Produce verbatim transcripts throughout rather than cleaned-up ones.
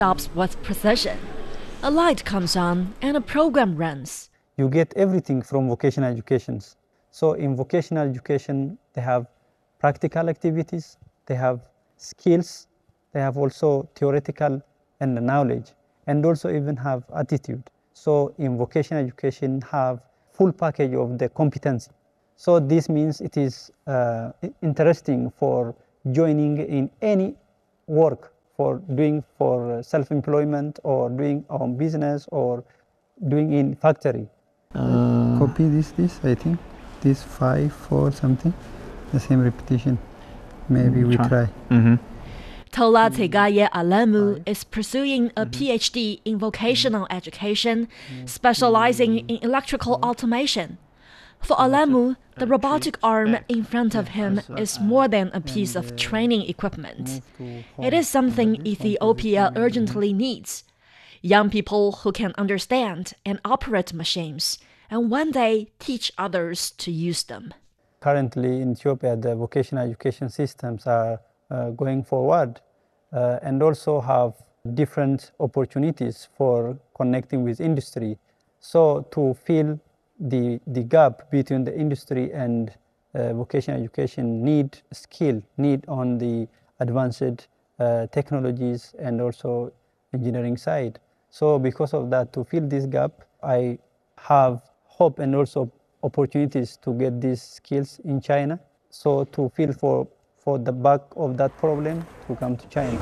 stops with precision. A light comes on and a program runs. You get everything from vocational education. So in vocational education, they have practical activities, they have skills, they have also theoretical and knowledge, and also even have attitude. So in vocational education, have full package of the competency. So this means it is uh, interesting for joining in any work, for doing for self-employment or doing own business or doing in factory. Uh, Copy this, this, I think, this five, four, something, the same repetition. Maybe we try. Mm-hmm. Tola Tsegaye Alemu is pursuing a PhD in vocational education, specializing in electrical automation. For Alemu, the robotic arm in front of him is more than a piece of training equipment. It is something Ethiopia urgently needs. Young people who can understand and operate machines, and one day teach others to use them. Currently in Ethiopia, the vocational education systems are uh, going forward uh, and also have different opportunities for connecting with industry. So to fill the, the gap between the industry and uh, vocational education need skill, need on the advanced uh, technologies and also engineering side. So because of that, to fill this gap, I have hope and also opportunities to get these skills in China. So to fill for, for the back of that problem, to come to China.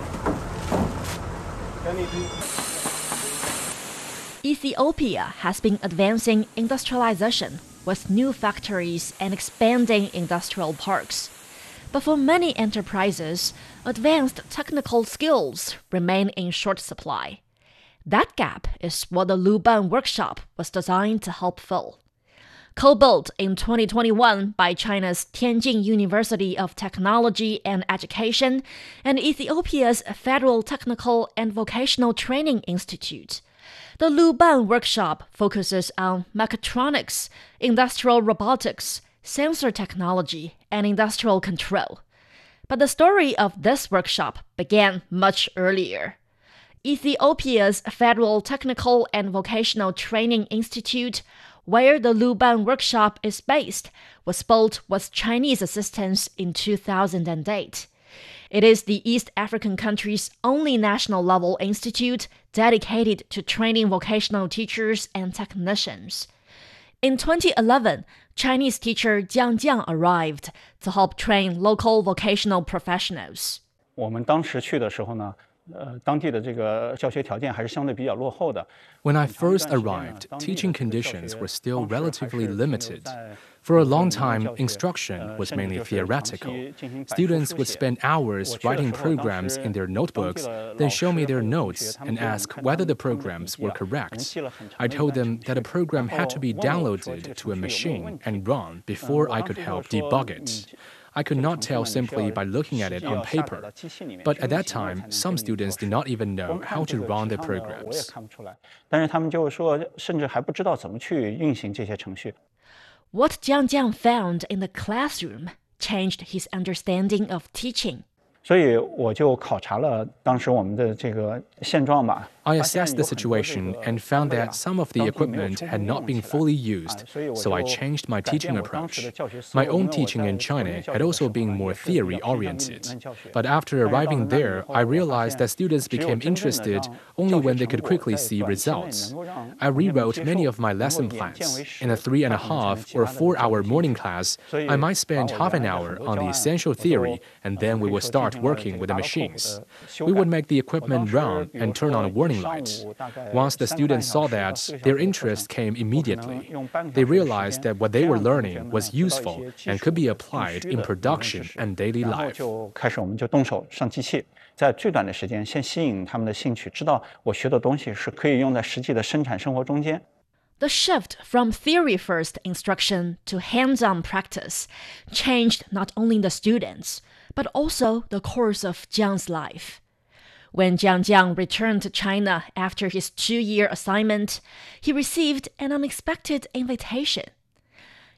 Ethiopia has been advancing industrialization with new factories and expanding industrial parks. But for many enterprises, advanced technical skills remain in short supply. That gap is what the Luban workshop was designed to help fill. Co-built in twenty twenty-one by China's Tianjin University of Technology and Education and Ethiopia's Federal Technical and Vocational Training Institute, the Luban workshop focuses on mechatronics, industrial robotics, sensor technology, and industrial control. But the story of this workshop began much earlier. Ethiopia's Federal Technical and Vocational Training Institute, where the Luban workshop is based, was built with Chinese assistance in two thousand eight. It is the East African country's only national-level institute dedicated to training vocational teachers and technicians. In twenty eleven, Chinese teacher Jiang Jiang arrived to help train local vocational professionals. 我们当时去的时候呢， When I first arrived, teaching conditions were still relatively limited. For a long time, instruction was mainly theoretical. Students would spend hours writing programs in their notebooks, then show me their notes and ask whether the programs were correct. I told them that a program had to be downloaded to a machine and run before I could help debug it. I could not tell simply by looking at it on paper. But at that time, some students did not even know how to run their programs. What Jiang Jiang found in the classroom changed his understanding of teaching. I assessed the situation and found that some of the equipment had not been fully used, so I changed my teaching approach. My own teaching in China had also been more theory-oriented. But after arriving there, I realized that students became interested only when they could quickly see results. I rewrote many of my lesson plans. In a three and a half or four-hour morning class, I might spend half an hour on the essential theory, and then we would start working with the machines. We would make the equipment run and turn on a warning light. Once the students saw that, their interest came immediately. They realized that what they were learning was useful and could be applied in production and daily life. The shift from theory-first instruction to hands-on practice changed not only the students, but also the course of Jiang's life. When Jiang Jiang returned to China after his two-year assignment, he received an unexpected invitation.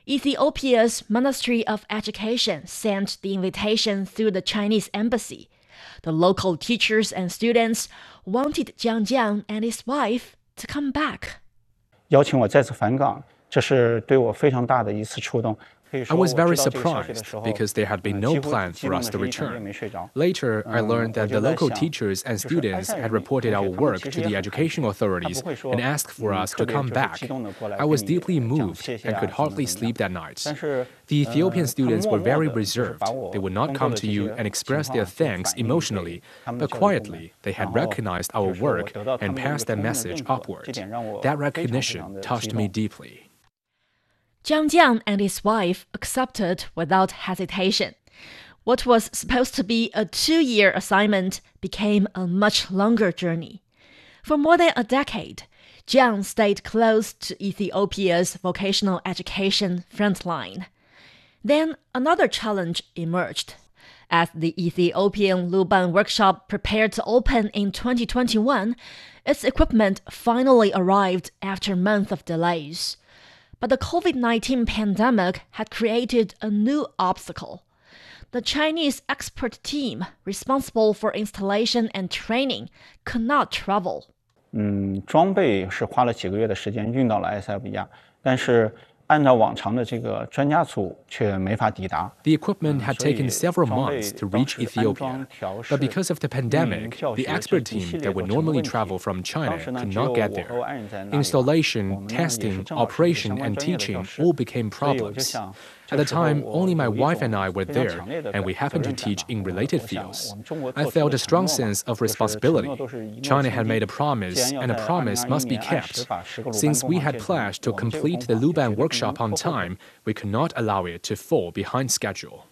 Ethiopia's Ministry of Education sent the invitation through the Chinese embassy, The local teachers and students wanted Jiang Jiang and his wife to come back. 邀请我再次返港，这是对我非常大的一次触动。 I was very surprised because there had been no plan for us to return. Later, I learned that the local teachers and students had reported our work to the education authorities and asked for us to come back. I was deeply moved and could hardly sleep that night. The Ethiopian students were very reserved. They would not come to you and express their thanks emotionally, but quietly, they had recognized our work and passed that message upward. That recognition touched me deeply. Jiang Jiang and his wife accepted without hesitation. What was supposed to be a two-year assignment became a much longer journey. For more than a decade, Jiang stayed close to Ethiopia's vocational education frontline. Then another challenge emerged. As the Ethiopian Luban workshop prepared to open in twenty twenty-one, its equipment finally arrived after months of delays. But the COVID nineteen pandemic had created a new obstacle. The Chinese expert team responsible for installation and training could not travel. 嗯，装备是花了几个月的时间运到了埃塞俄比亚，但是按照往常的这个专家组却没法抵达。 The equipment had taken several months to reach Ethiopia, but because of the pandemic, the expert team that would normally travel from China could not get there. Installation, testing, operation, and teaching all became problems. At the time, only my wife and I were there, and we happened to teach in related fields. I felt a strong sense of responsibility. China had made a promise, and a promise must be kept. Since we had pledged to complete the Luban workshop on time, we could not allow it to fall behind schedule.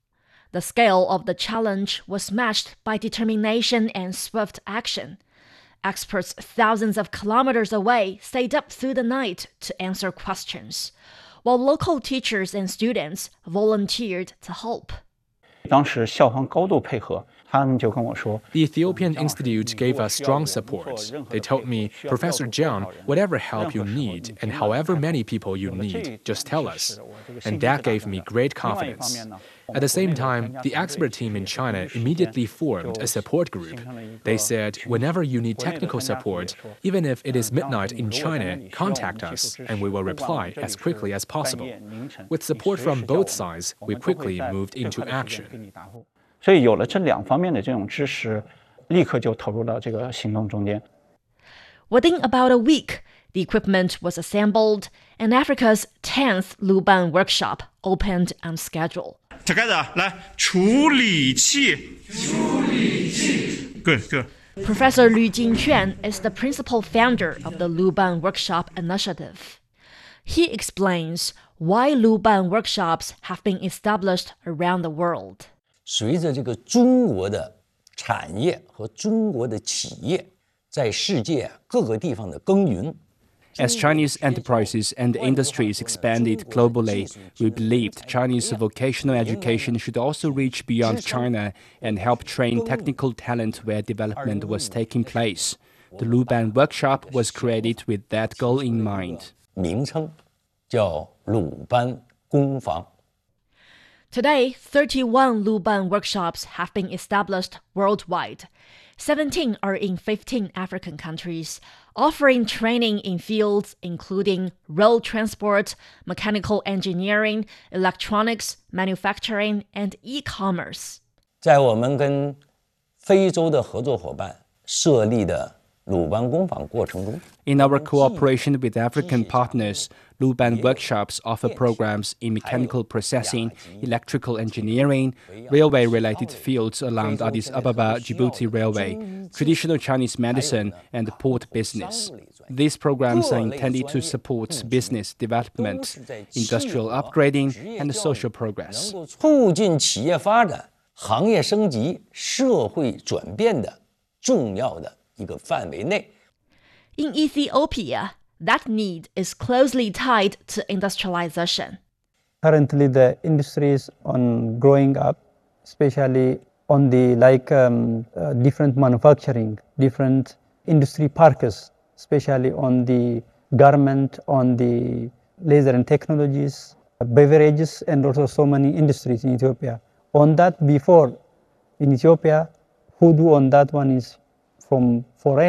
The scale of the challenge was matched by determination and swift action. Experts thousands of kilometers away stayed up through the night to answer questions, while local teachers and students volunteered to help. 当时校方高度配合，他们就跟我说 The Ethiopian Institute gave us strong support. They told me, Professor Jiang, whatever help you need and however many people you need, just tell us. And that gave me great confidence. At the same time, the expert team in China immediately formed a support group. They said, whenever you need technical support, even if it is midnight in China, contact us, and we will reply as quickly as possible. With support from both sides, we quickly moved into action. 所以有了这两方面的这种支持，立刻就投入到这个行动中间。 Within about a week, the equipment was assembled, and Africa's tenth Luban workshop opened on schedule. 才开始啊，来处理器。处理器。Good, good. Professor Lu Jingquan is the principal founder of the Luban Workshop Initiative. He explains why Luban workshops have been established around the world. 随着这个中国的产业和中国的企业在世界各个地方的耕耘。 As Chinese enterprises and industries expanded globally, we believed Chinese vocational education should also reach beyond China and help train technical talent where development was taking place. The Luban workshop was created with that goal in mind. 名称叫鲁班工坊。 Today, thirty-one Luban workshops have been established worldwide. seventeen are in fifteen African countries, offering training in fields including road transport, mechanical engineering, electronics, manufacturing, and e-commerce. 在我们跟非洲的合作伙伴设立的鲁班工坊过程中 In our cooperation with African partners, Luban workshops offer programs in mechanical processing, electrical engineering, railway-related fields along Addis Ababa-Djibouti Railway, traditional Chinese medicine, and port business. These programs are intended to support business development, industrial upgrading, and social progress. 促进企业发展、行业升级、社会转变的重要的一个范围内。 In Ethiopia, that need is closely tied to industrialization. Currently, the industries on growing up, especially on the like um, uh, different manufacturing, different industry parks, especially on the garment, on the laser and technologies, beverages, and also so many industries in Ethiopia. On that, before in Ethiopia, who do on that one is from foreign